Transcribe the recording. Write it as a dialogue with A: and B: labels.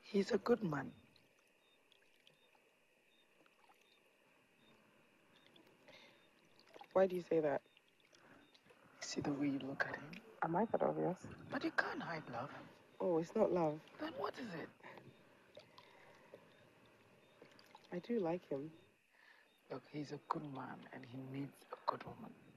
A: He's a good man.
B: Why do you say that?
A: See the way you look at him?
B: Am I that obvious?
A: But you can't hide love.
B: Oh, it's not love.
A: Then what is it?
B: I do like him.
A: Look, he's a good man and he needs a good woman.